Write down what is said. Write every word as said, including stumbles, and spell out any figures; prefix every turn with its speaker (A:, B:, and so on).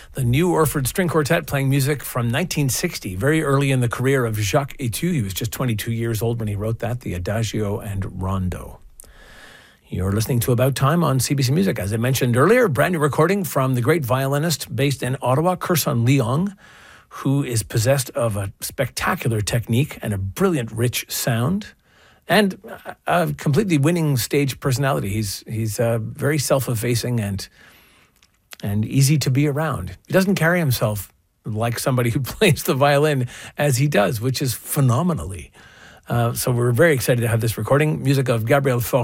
A: The New Orford String Quartet playing music from nineteen sixty, very early in the career of Jacques Etu. He was just twenty-two years old when he wrote that, the Adagio and Rondo. You're listening to About Time on C B C Music. As I mentioned earlier, brand new recording from the great violinist based in Ottawa, Kirsan Leong, who is possessed of a spectacular technique and a brilliant, rich sound, and a completely winning stage personality. He's he's uh, very self-effacing and and easy to be around. He doesn't carry himself like somebody who plays the violin as he does, which is phenomenally. Uh, so we're very excited to have this recording. Music of Gabriel Fauré.